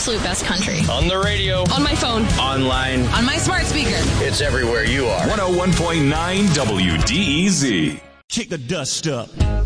absolute best country. On the radio. On my phone. Online. On my smart speaker. It's everywhere you are. 101.9 WDEZ. Kick the dust up.